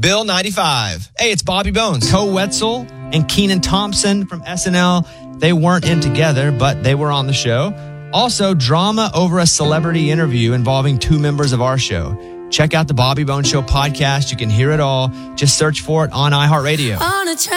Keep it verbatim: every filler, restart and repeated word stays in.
Bill ninety-five. Hey, it's Bobby Bones. Co Wetzel and Keenan Thompson from S N L. They weren't in together, but they were on the show. Also, drama over a celebrity interview involving two members of our show. Check out the Bobby Bones Show podcast. You can hear it all. Just search for it on iHeartRadio.